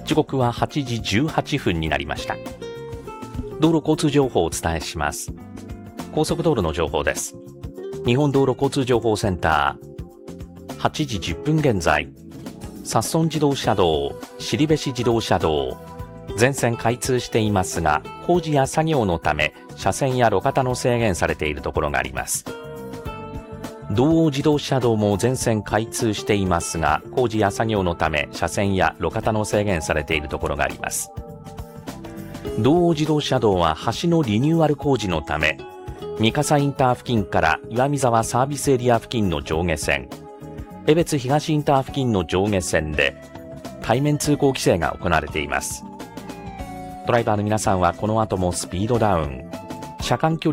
時刻は8時18分になりました。道路交通情報をお伝えします。高速道路の情報です。日本道路交通情報センター、8時10分現在、札樽自動車道、後部市自動車道、全線開通していますが、工事や作業のため、車線や路肩の制限されているところがあります。道央自動車道も全線開通していますが、工事や作業のため、車線や路肩の制限されているところがあります。道央自動車道は橋のリニューアル工事のため、三笠インター付近から岩見沢サービスエリア付近の上下線、江別東インター付近の上下線で対面通行規制が行われています。ドライバーの皆さんはこの後もスピードダウン、車間距離